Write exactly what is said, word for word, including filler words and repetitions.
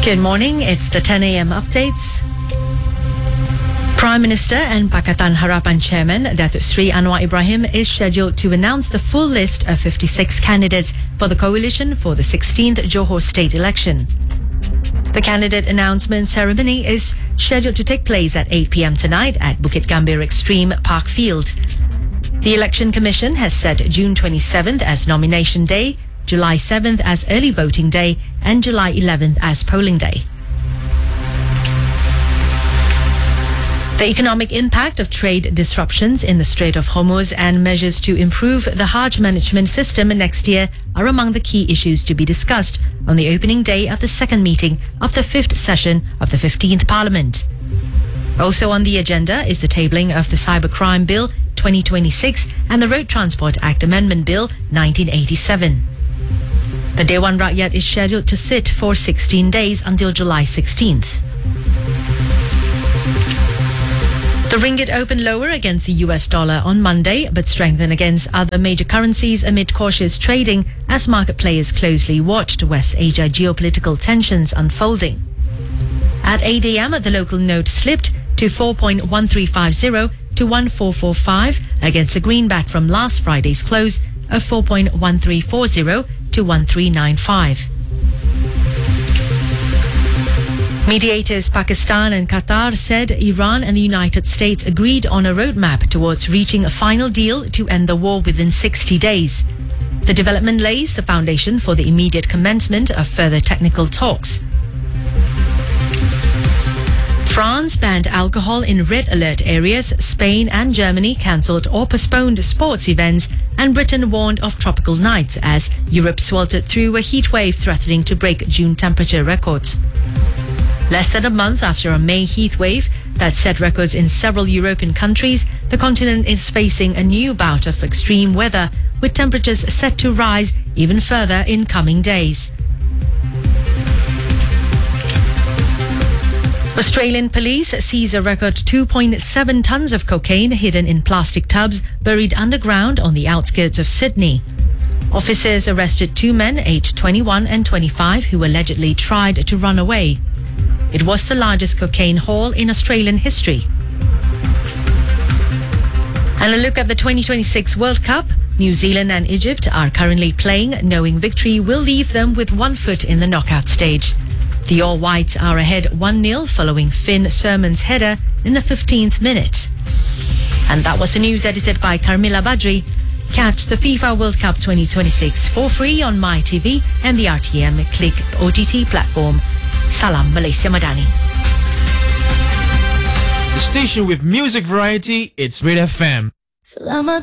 Good morning, it's the ten a.m. updates. Prime Minister and Pakatan Harapan Chairman Datuk Sri Anwar Ibrahim is scheduled to announce the full list of fifty-six candidates for the coalition for the sixteenth Johor state election. The candidate announcement ceremony is scheduled to take place at eight p.m. tonight at Bukit Gambir Extreme Park Field. The Election Commission has set June twenty-seventh as nomination day, July seventh as early voting day, and July eleventh as polling day. The economic impact of trade disruptions in the Strait of Hormuz and measures to improve the Hajj management system next year are among the key issues to be discussed on the opening day of the second meeting of the fifth session of the fifteenth Parliament. Also on the agenda is the tabling of the Cybercrime Bill twenty twenty-six and the Road Transport Act Amendment Bill nineteen eighty-seven. The Dewan Rakyat is scheduled to sit for sixteen days until July sixteenth. The ringgit opened lower against the U S dollar on Monday, but strengthened against other major currencies amid cautious trading as market players closely watched West Asia geopolitical tensions unfolding. At eight a.m., the local note slipped to four point one three five zero to one four four five against a greenback from last Friday's close of four point one three four zero to one three nine five. Mediators Pakistan and Qatar said Iran and the United States agreed on a roadmap towards reaching a final deal to end the war within sixty days. The development lays the foundation for the immediate commencement of further technical talks. France banned alcohol in red alert areas, Spain and Germany cancelled or postponed sports events, and Britain warned of tropical nights as Europe sweltered through a heat wave threatening to break June temperature records. Less than a month after a May heat wave that set records in several European countries, the continent is facing a new bout of extreme weather, with temperatures set to rise even further in coming days. Australian police seize a record two point seven tonnes of cocaine hidden in plastic tubs buried underground on the outskirts of Sydney. Officers arrested two men aged twenty-one and twenty-five who allegedly tried to run away. It was the largest cocaine haul in Australian history. And a look at the twenty twenty-six World Cup. New Zealand and Egypt are currently playing, knowing victory will leave them with one foot in the knockout stage. The All Whites are ahead one nil following Finn Sermon's header in the fifteenth minute. And that was the news edited by Carmilla Badri. Catch the FIFA World Cup twenty twenty-six for free on MyTV and the R T M Click O T T platform. Salam Malaysia Madani. The station with music variety, it's Red F M. Selamat